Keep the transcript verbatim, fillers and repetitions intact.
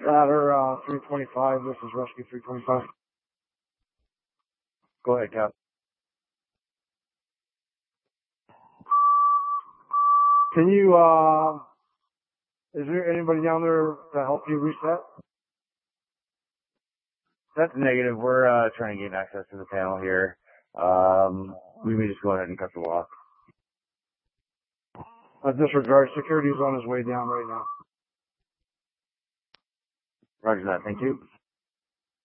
Ladder, uh, three twenty-five, this is Rescue three twenty-five. Go ahead, Cap. Can you, uh, is there anybody down there to help you reset? That's negative. We're, uh, trying to gain access to the panel here. Um, we may just go ahead and cut the lock. Uh, disregard, security's on his way down right now. Roger that. Thank you.